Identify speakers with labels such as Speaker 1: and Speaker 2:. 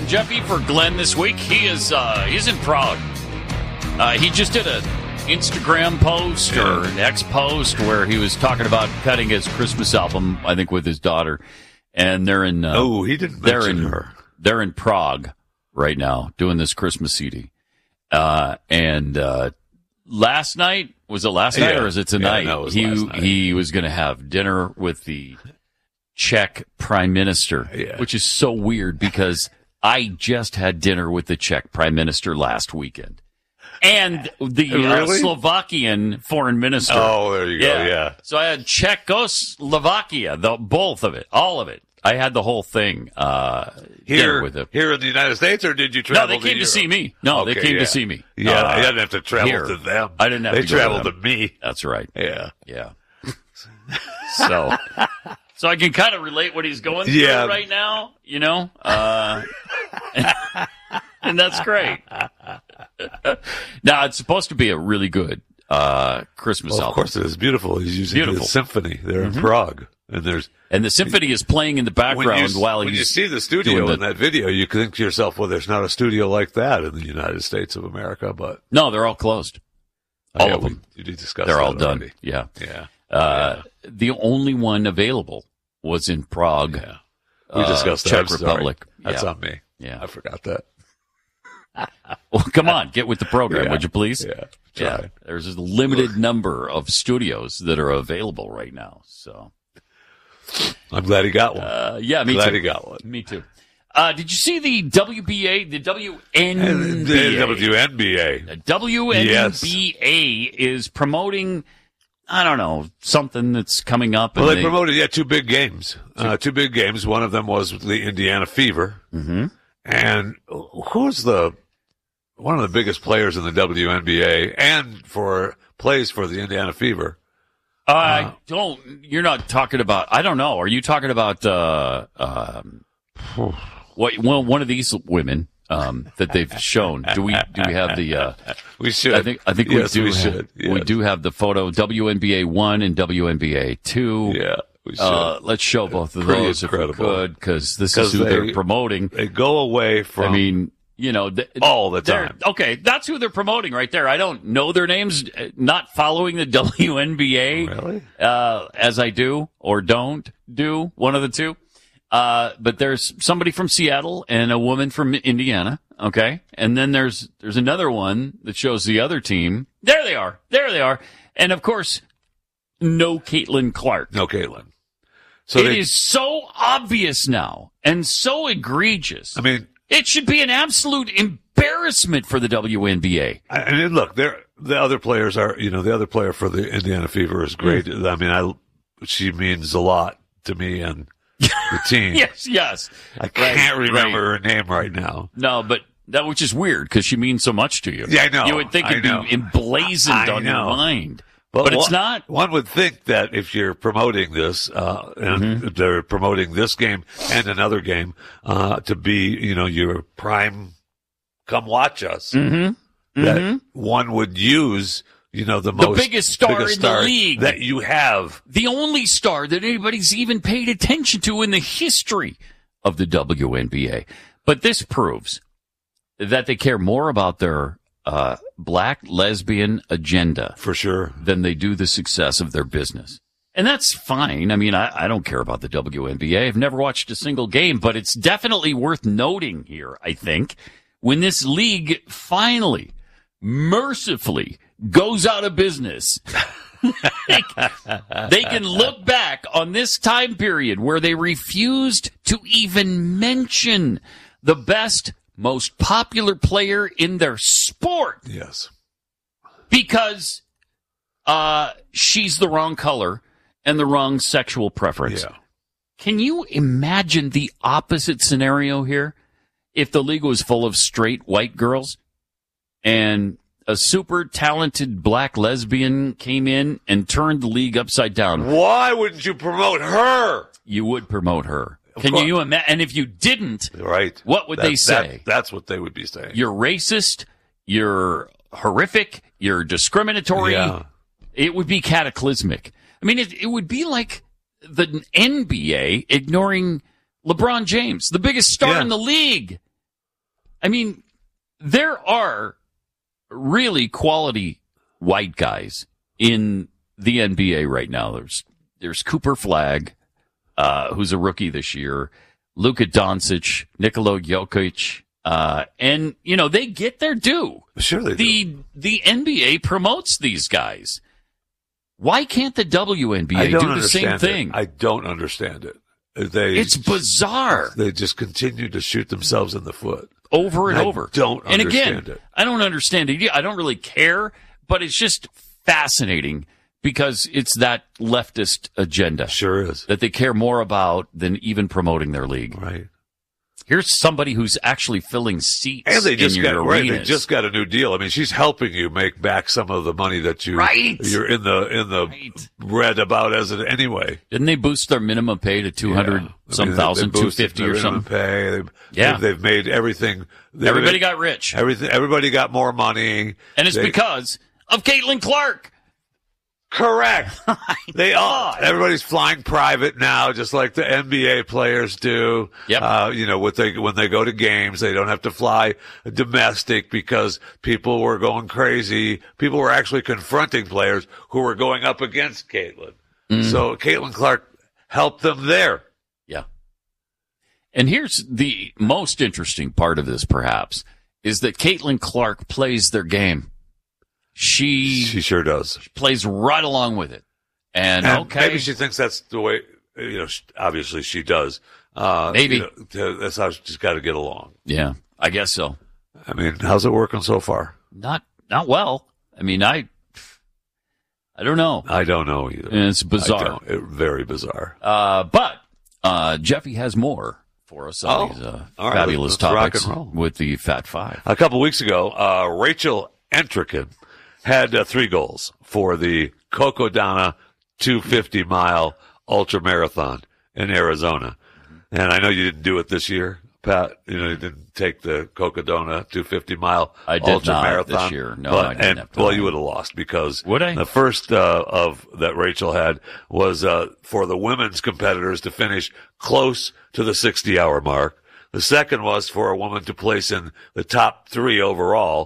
Speaker 1: Jeffy for Glenn this week. He's in Prague. He just did an Instagram post or an X post where he was talking about cutting his Christmas album, I think, with his daughter. And they're in.
Speaker 2: He didn't mention her.
Speaker 1: They're in Prague right now doing this Christmas CD. And last night, was it last night or is it tonight?
Speaker 2: Yeah, no, it was last night.
Speaker 1: He was going to have dinner with the Czech Prime Minister, which is so weird because I just had dinner with the Czech Prime Minister last weekend. And the Slovakian foreign minister.
Speaker 2: Oh, there you go, yeah.
Speaker 1: So I had Czechoslovakia, both of it, all of it. I had the whole thing
Speaker 2: here
Speaker 1: with it.
Speaker 2: Here in the United States, or did you travel?
Speaker 1: No, they came to see me. No, they came to see me.
Speaker 2: Yeah, I didn't have to travel to them.
Speaker 1: I didn't have
Speaker 2: to
Speaker 1: go
Speaker 2: traveled
Speaker 1: to
Speaker 2: them. Me.
Speaker 1: That's right.
Speaker 2: Yeah.
Speaker 1: So I can kind of relate what he's going through right now, you know? And that's great. Now, it's supposed to be a really good Christmas album.
Speaker 2: Of course it is. Beautiful. He's using the symphony there in Prague.
Speaker 1: And the symphony is playing in the background
Speaker 2: when you see the studio in that video, you can think to yourself, well, there's not a studio like that in the United States of America, but
Speaker 1: no, they're all closed. All of them.
Speaker 2: You did discuss
Speaker 1: they're
Speaker 2: that
Speaker 1: all done.
Speaker 2: Already.
Speaker 1: Yeah.
Speaker 2: The
Speaker 1: only one available was in Prague.
Speaker 2: Yeah. We discussed that.
Speaker 1: Czech Republic.
Speaker 2: That's on me.
Speaker 1: Yeah.
Speaker 2: I forgot that.
Speaker 1: Well, come on, get with the program, would you please?
Speaker 2: Yeah.
Speaker 1: There's a limited number of studios that are available right now, so
Speaker 2: I'm glad he got one.
Speaker 1: Me
Speaker 2: glad
Speaker 1: too.
Speaker 2: he got one.
Speaker 1: Me too. Did you see the WNBA? The WNBA.
Speaker 2: The WNBA.
Speaker 1: The WNBA is promoting, I don't know, something that's coming up.
Speaker 2: Well, they promoted, 2 big games. 2 big games. One of them was the Indiana Fever.
Speaker 1: Mm-hmm.
Speaker 2: And who's one of the biggest players in the WNBA and plays for the Indiana Fever?
Speaker 1: You're not talking about, I don't know. Are you talking about, one of these women, that they've shown? Do we have the,
Speaker 2: we should.
Speaker 1: I think
Speaker 2: yes,
Speaker 1: we do.
Speaker 2: Should. Yes.
Speaker 1: We do have the photo, WNBA 1 and WNBA 2.
Speaker 2: Yeah. We should.
Speaker 1: Let's show both of those
Speaker 2: incredible.
Speaker 1: If we could, because this is who they're promoting.
Speaker 2: They go away from.
Speaker 1: I mean,
Speaker 2: all the time.
Speaker 1: Okay, that's who they're promoting right there. I don't know their names, not following the WNBA.
Speaker 2: Really?
Speaker 1: As I do or don't do, one of the two. But there's somebody from Seattle and a woman from Indiana. Okay. And then there's another one that shows the other team. There they are. And of course, no Caitlin Clark.
Speaker 2: No Caitlin.
Speaker 1: So it is so obvious now and so egregious.
Speaker 2: I mean,
Speaker 1: it should be an absolute embarrassment for the WNBA.
Speaker 2: And look, the other players are, the other player for the Indiana Fever is great. I mean, she means a lot to me and the team.
Speaker 1: yes.
Speaker 2: I can't remember her name right now.
Speaker 1: No, but which is weird because she means so much to you.
Speaker 2: Yeah, I know.
Speaker 1: You would think it'd be emblazoned on your mind. But it's not.
Speaker 2: One would think that if you're promoting this, and they're promoting this game and another game, to be, your prime, come watch us, that one would use, the
Speaker 1: biggest star in the league
Speaker 2: that you have.
Speaker 1: The only star that anybody's even paid attention to in the history of the WNBA. But this proves that they care more about their black lesbian agenda
Speaker 2: for sure
Speaker 1: than they do the success of their business. And that's fine. I mean, I don't care about the WNBA. I've never watched a single game, but it's definitely worth noting here, I think, when this league finally, mercifully, goes out of business. They can look back on this time period where they refused to even mention the best, most popular player in their sport.
Speaker 2: Yes.
Speaker 1: Because she's the wrong color and the wrong sexual preference.
Speaker 2: Yeah.
Speaker 1: Can you imagine the opposite scenario here? If the league was full of straight white girls and a super talented black lesbian came in and turned the league upside down.
Speaker 2: Why wouldn't you promote her?
Speaker 1: You would promote her. Can you imagine? And if you didn't,
Speaker 2: right?
Speaker 1: What would they say?
Speaker 2: That's what they would be saying.
Speaker 1: You're racist. You're horrific. You're discriminatory.
Speaker 2: Yeah.
Speaker 1: It would be cataclysmic. I mean, it would be like the NBA ignoring LeBron James, the biggest star in the league. I mean, there are really quality white guys in the NBA right now. There's Cooper Flagg, who's a rookie this year, Luka Doncic, Nikola Jokic, and they get their due.
Speaker 2: Sure they do.
Speaker 1: The NBA promotes these guys. Why can't the WNBA do the same thing?
Speaker 2: I don't understand it.
Speaker 1: It's bizarre.
Speaker 2: They just continue to shoot themselves in the foot.
Speaker 1: Over and over.
Speaker 2: Don't understand it.
Speaker 1: I don't understand it. I don't really care, but it's just fascinating because it's that leftist agenda.
Speaker 2: Sure is.
Speaker 1: That they care more about than even promoting their league.
Speaker 2: Right.
Speaker 1: Here's somebody who's actually filling seats
Speaker 2: and they just
Speaker 1: in your arenas.
Speaker 2: They just got a new deal. I mean, she's helping you make back some of the money that you're in the red about as it anyway.
Speaker 1: Didn't they boost their minimum pay to 200 some thousand, 250 or something?
Speaker 2: Pay. They've made everything.
Speaker 1: Everybody got rich.
Speaker 2: Everybody got more money,
Speaker 1: and it's because of Caitlin Clark.
Speaker 2: Correct. They are. Everybody's flying private now, just like the NBA players do.
Speaker 1: Yep.
Speaker 2: When they go to games, they don't have to fly domestic because people were going crazy. People were actually confronting players who were going up against Caitlin. So Caitlin Clark helped them there.
Speaker 1: Yeah. And here's the most interesting part of this, perhaps, is that Caitlin Clark plays their game. She
Speaker 2: sure does.
Speaker 1: She plays right along with it. And okay.
Speaker 2: Maybe she thinks that's the way, obviously she does.
Speaker 1: Maybe.
Speaker 2: That's how she's got to get along.
Speaker 1: Yeah, I guess so.
Speaker 2: I mean, how's it working so far?
Speaker 1: Not well. I mean, I don't know.
Speaker 2: I don't know either.
Speaker 1: And it's bizarre.
Speaker 2: Very bizarre.
Speaker 1: But Jeffy has more for us on these fabulous topics with the Fat Five.
Speaker 2: A couple weeks ago, Rachel Entrican had 3 goals for the Cocodona 250-mile ultra marathon in Arizona. And I know you didn't do it this year, Pat. You didn't take the Cocodona 250-mile ultra marathon
Speaker 1: this year. No, I didn't have to.
Speaker 2: Well, you would have lost because
Speaker 1: would I?
Speaker 2: The first of that Rachel had was for the women's competitors to finish close to the 60-hour mark. The second was for a woman to place in the top 3 overall.